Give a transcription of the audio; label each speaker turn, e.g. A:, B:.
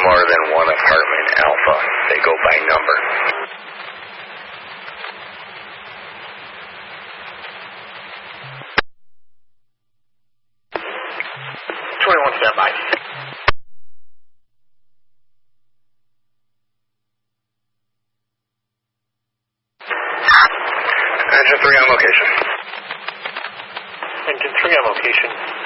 A: more than one apartment alpha. They go by number.
B: 21 standby.
A: Engine 3 on location.
B: Engine 3 on location.